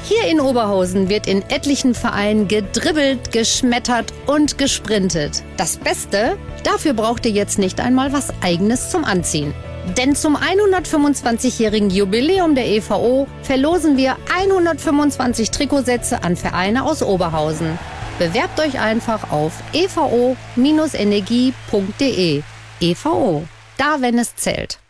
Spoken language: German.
Hier in Oberhausen wird in etlichen Vereinen gedribbelt, geschmettert und gesprintet. Das Beste? Dafür braucht ihr jetzt nicht einmal was Eigenes zum Anziehen. Denn zum 125-jährigen Jubiläum der EVO verlosen wir 125 Trikotsätze an Vereine aus Oberhausen. Bewerbt euch einfach auf evo-energie.de. EVO, da wenn es zählt.